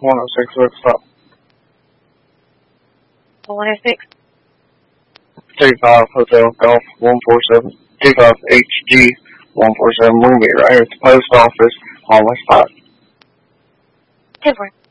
106, what's up? 106. 35 Hotel Golf 147. 25 HG 147. We're going to be right here at the post office on West 5. 10-4.